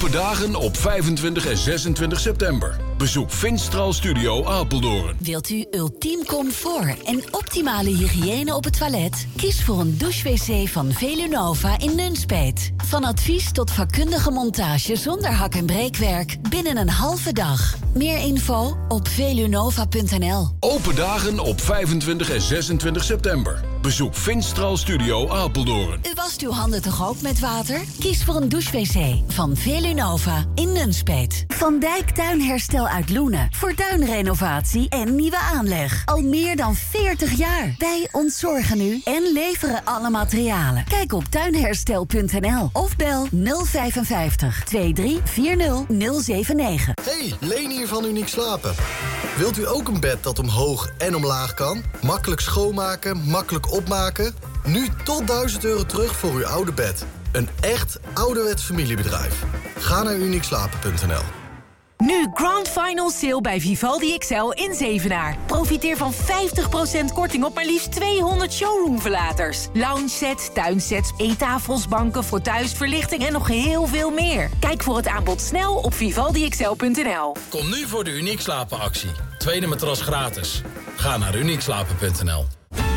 Open dagen op 25 en 26 september. Bezoek Finstral Studio Apeldoorn. Wilt u ultiem comfort en optimale hygiëne op het toilet? Kies voor een douche-wc van Velunova in Nunspeet. Van advies tot vakkundige montage zonder hak- en breekwerk binnen een halve dag. Meer info op velunova.nl. Open dagen op 25 en 26 september. Bezoek Finstral Studio Apeldoorn. U wast uw handen toch ook met water? Kies voor een douche-wc van Velunova in Nunspeet. Van Dijk Tuinherstel uit Loenen. Voor tuinrenovatie en nieuwe aanleg. Al meer dan 40 jaar. Wij ontzorgen u en leveren alle materialen. Kijk op tuinherstel.nl of bel 055 2340 079. Hey, Leen hier van Uniek Slapen. Wilt u ook een bed dat omhoog en omlaag kan? Makkelijk schoonmaken, makkelijk opmaken? Nu tot €1000 terug voor uw oude bed. Een echt ouderwets familiebedrijf. Ga naar uniekslapen.nl. Nu Grand Final Sale bij Vivaldi XL in Zevenaar. Profiteer van 50% korting op maar liefst 200 showroomverlaters. Lounge sets, tuinsets, eettafels, banken, fauteuils, verlichting en nog heel veel meer. Kijk voor het aanbod snel op vivaldixl.nl. Kom nu voor de Uniek Slapen actie. Tweede matras gratis. Ga naar uniekslapen.nl.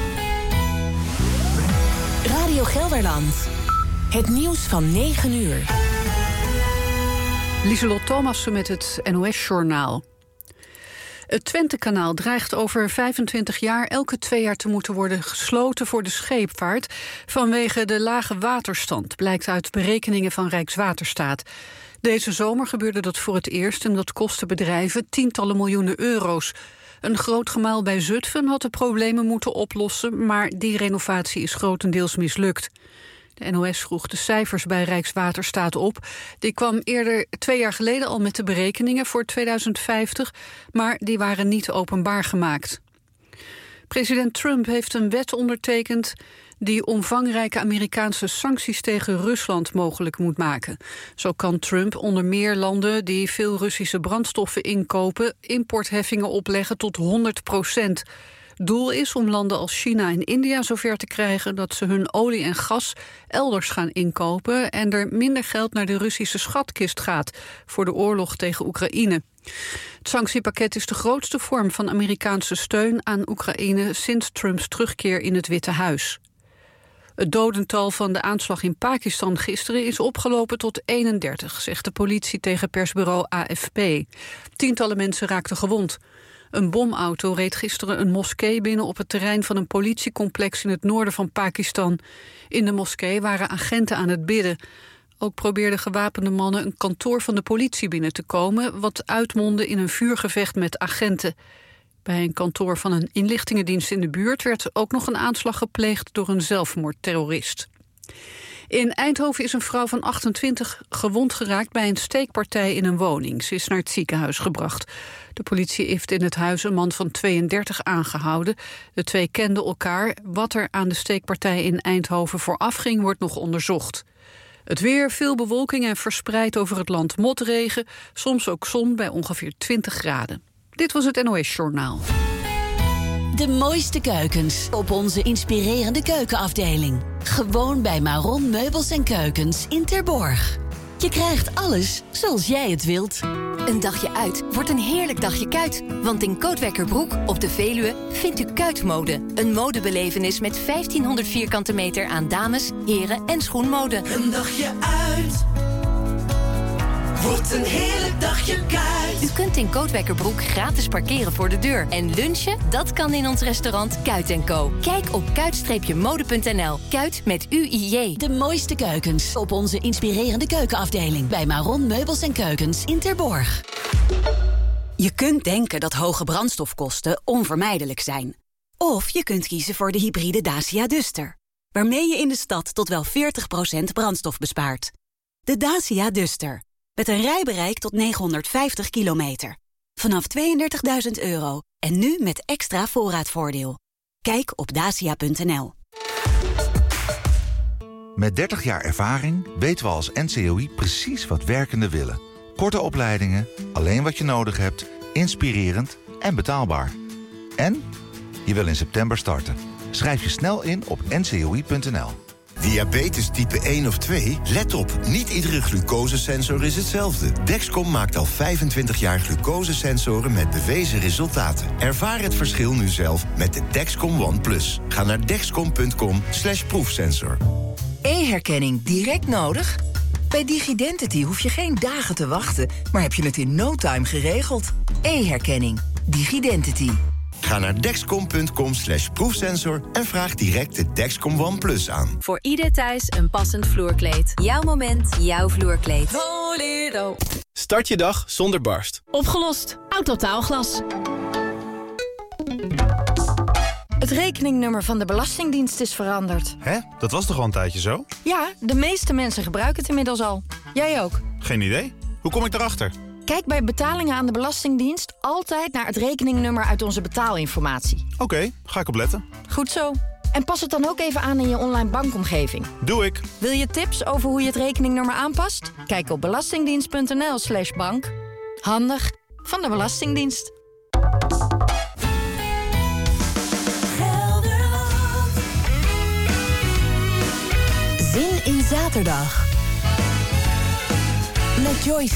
Radio Gelderland. Het nieuws van 9 uur. Lieselot Thomassen met het NOS-journaal. Het Twentekanaal dreigt over 25 jaar elke 2 jaar te moeten worden gesloten voor de scheepvaart vanwege de lage waterstand, blijkt uit berekeningen van Rijkswaterstaat. Deze zomer gebeurde dat voor het eerst en dat kostte bedrijven tientallen miljoenen euro's. Een groot gemaal bij Zutphen had de problemen moeten oplossen, maar die renovatie is grotendeels mislukt. De NOS vroeg de cijfers bij Rijkswaterstaat op. Die kwam eerder 2 jaar geleden al met de berekeningen voor 2050... maar die waren niet openbaar gemaakt. President Trump heeft een wet ondertekend die omvangrijke Amerikaanse sancties tegen Rusland mogelijk moet maken. Zo kan Trump onder meer landen die veel Russische brandstoffen inkopen importheffingen opleggen tot 100%. Doel is om landen als China en India zover te krijgen dat ze hun olie en gas elders gaan inkopen en er minder geld naar de Russische schatkist gaat voor de oorlog tegen Oekraïne. Het sanctiepakket is de grootste vorm van Amerikaanse steun aan Oekraïne sinds Trumps terugkeer in het Witte Huis. Het dodental van de aanslag in Pakistan gisteren is opgelopen tot 31, zegt de politie tegen persbureau AFP. Tientallen mensen raakten gewond. Een bomauto reed gisteren een moskee binnen op het terrein van een politiecomplex in het noorden van Pakistan. In de moskee waren agenten aan het bidden. Ook probeerden gewapende mannen een kantoor van de politie binnen te komen, wat uitmondde in een vuurgevecht met agenten. Bij een kantoor van een inlichtingendienst in de buurt werd ook nog een aanslag gepleegd door een zelfmoordterrorist. In Eindhoven is een vrouw van 28 gewond geraakt bij een steekpartij in een woning. Ze is naar het ziekenhuis gebracht. De politie heeft in het huis een man van 32 aangehouden. De twee kenden elkaar. Wat er aan de steekpartij in Eindhoven vooraf ging, wordt nog onderzocht. Het weer, veel bewolking en verspreid over het land motregen. Soms ook zon bij ongeveer 20 graden. Dit was het NOS-journaal. De mooiste keukens op onze inspirerende keukenafdeling. Gewoon bij Maron Meubels en Keukens in Terborg. Je krijgt alles zoals jij het wilt. Een dagje uit wordt een heerlijk dagje kuit. Want in Kootwekkerbroek op de Veluwe vindt u kuitmode. Een modebelevenis met 1500 vierkante meter aan dames, heren en schoenmode. Een dagje uit wordt een heerlijk dagje kuit. U kunt in Kootwekkerbroek gratis parkeren voor de deur. En lunchen, dat kan in ons restaurant Kuit & Co. Kijk op kuit-mode.nl. Kuit met UIJ. De mooiste keukens op onze inspirerende keukenafdeling. Bij Maron Meubels en Keukens in Terborg. Je kunt denken dat hoge brandstofkosten onvermijdelijk zijn. Of je kunt kiezen voor de hybride Dacia Duster, waarmee je in de stad tot wel 40% brandstof bespaart. De Dacia Duster. Met een rijbereik tot 950 kilometer. Vanaf €32.000 en nu met extra voorraadvoordeel. Kijk op dacia.nl. Met 30 jaar ervaring weten we als NCOI precies wat werkenden willen. Korte opleidingen, alleen wat je nodig hebt, inspirerend en betaalbaar. En je wil in september starten. Schrijf je snel in op ncoi.nl. Diabetes type 1 of 2? Let op, niet iedere glucosesensor is hetzelfde. Dexcom maakt al 25 jaar glucosesensoren met bewezen resultaten. Ervaar het verschil nu zelf met de Dexcom One+. Ga naar dexcom.com/proefsensor. E-herkenning direct nodig? Bij DigiDentity hoef je geen dagen te wachten, maar heb je het in no time geregeld. E-herkenning. DigiDentity. Ga naar dexcom.com/proefsensor en vraag direct de Dexcom One+ aan. Voor ieder thuis een passend vloerkleed. Jouw moment, jouw vloerkleed. Start je dag zonder barst. Opgelost. Autotaalglas. Het rekeningnummer van de Belastingdienst is veranderd. Hè? Dat was toch al een tijdje zo? Ja, de meeste mensen gebruiken het inmiddels al. Jij ook? Geen idee. Hoe kom ik daarachter? Kijk bij betalingen aan de Belastingdienst altijd naar het rekeningnummer uit onze betaalinformatie. Oké, ga ik opletten. Goed zo. En pas het dan ook even aan in je online bankomgeving. Doe ik. Wil je tips over hoe je het rekeningnummer aanpast? Kijk op belastingdienst.nl/bank. Handig van de Belastingdienst. Zin in zaterdag. Met Joyce